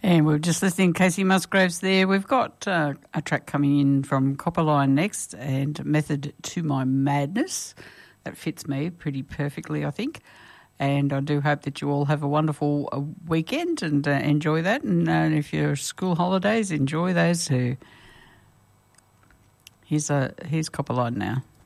And we're just listening to Casey Musgraves there. We've got a track coming in from Copperline next, and Method to My Madness. That fits me pretty perfectly, I think. And I do hope that you all have a wonderful weekend and enjoy that. And if you're school holidays, enjoy those too. Here's Copperline now.